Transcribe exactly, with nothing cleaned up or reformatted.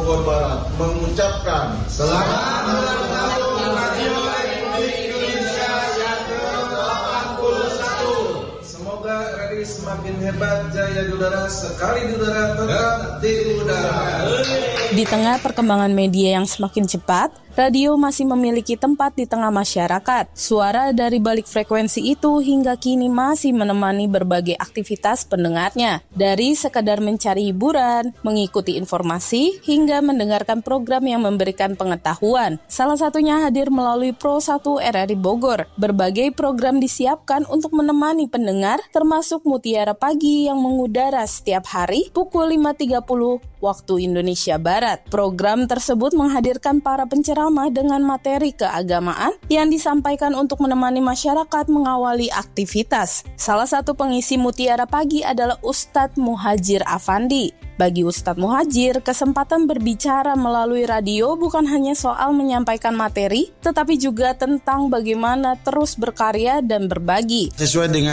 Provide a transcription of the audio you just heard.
Bogor Barat mengucapkan selamat ulang tahun Radio Republik Indonesia yang ke delapan puluh satu. Semoga R R I semakin hebat, jaya di udara, sekali di udara tetap di udara. Di tengah perkembangan media yang semakin cepat, radio masih memiliki tempat di tengah masyarakat. Suara dari balik frekuensi itu hingga kini masih menemani berbagai aktivitas pendengarnya. Dari sekadar mencari hiburan, mengikuti informasi, hingga mendengarkan program yang memberikan pengetahuan. Salah satunya hadir melalui Pro satu R R I Bogor. Berbagai program disiapkan untuk menemani pendengar, termasuk Mutiara Pagi yang mengudara setiap hari pukul lima tiga puluh waktu Indonesia Barat. Program tersebut menghadirkan para penceramah dengan materi keagamaan yang disampaikan untuk menemani masyarakat mengawali aktivitas. Salah satu pengisi Mutiara Pagi adalah Ustadz Muhajir Afandi. Bagi Ustadz Muhajir, kesempatan berbicara melalui radio bukan hanya soal menyampaikan materi, tetapi juga tentang bagaimana terus berkarya dan berbagi. Sesuai dengan